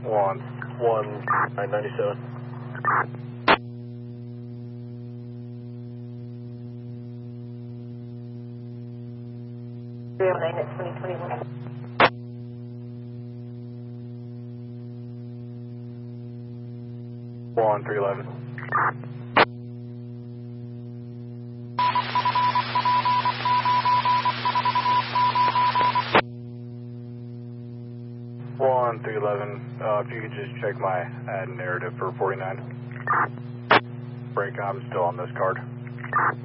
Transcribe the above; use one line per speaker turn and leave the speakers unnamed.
997.
Three oh nine at 2021.
311. One 311. If you could just check my ad narrative for 49. Break, I'm still on this card.